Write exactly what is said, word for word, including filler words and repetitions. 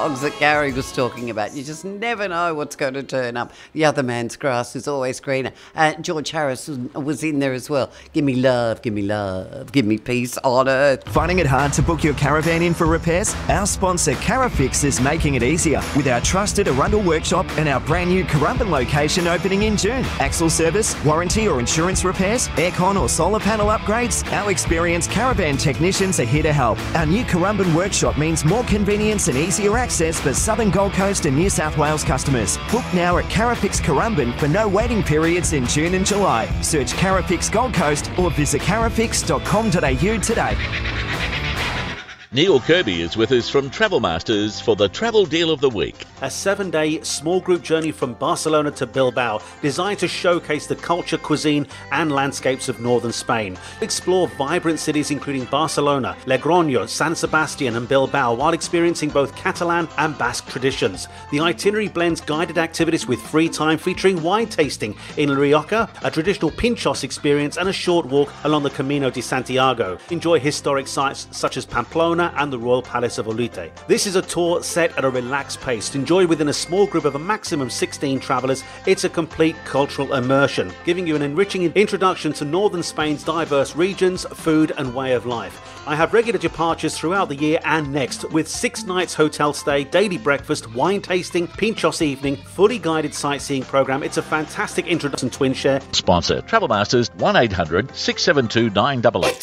dogs that Gary was talking about. You just never know what's going to turn up. The other man's grass is always greener. Uh, George Harris was in there as well. Give me love, give me love, give me peace on earth. Finding it hard to book your caravan in for repairs? Our sponsor Carafix is making it easier with our trusted Arundel workshop and our brand new Currumbin location opening in June. Axle service, warranty or insurance repairs, aircon or solar panel upgrades, our experienced caravan technicians are here to help. Our new Currumbin workshop means more convenience and easier access for Southern Gold Coast and New South Wales customers. Book now at Carafix Currumbin for no waiting periods in June and July. Search Carafix Gold Coast or visit carafix dot com dot a u today. Neil Kirby is with us from Travel Masters for the Travel Deal of the Week. A seven-day small group journey from Barcelona to Bilbao, designed to showcase the culture, cuisine and landscapes of northern Spain. Explore vibrant cities including Barcelona, Logroño, San Sebastian and Bilbao, while experiencing both Catalan and Basque traditions. The itinerary blends guided activities with free time, featuring wine tasting in Rioja, a traditional pinchos experience and a short walk along the Camino de Santiago. Enjoy historic sites such as Pamplona and the Royal Palace of Olite. This is a tour set at a relaxed pace, enjoyed within a small group of a maximum sixteen travellers. It's a complete cultural immersion, giving you an enriching introduction to northern Spain's diverse regions, food and way of life. I have regular departures throughout the year and next, with six nights hotel stay, daily breakfast, wine tasting, pinchos evening, fully guided sightseeing programme. It's a fantastic introduction to Twinshare. Sponsor Travel Masters, one eight hundred six seven two nine eight eight.